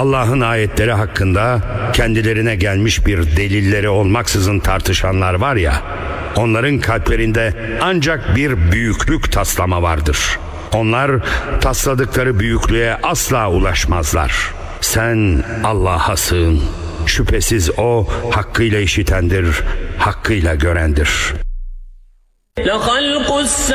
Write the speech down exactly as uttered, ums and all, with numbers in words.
Allah'ın ayetleri hakkında kendilerine gelmiş bir delilleri olmaksızın tartışanlar var ya, onların kalplerinde ancak bir büyüklük taslama vardır. Onlar tasladıkları büyüklüğe asla ulaşmazlar. Sen Allah'a sığın. Şüphesiz O hakkıyla işitendir, hakkıyla görendir.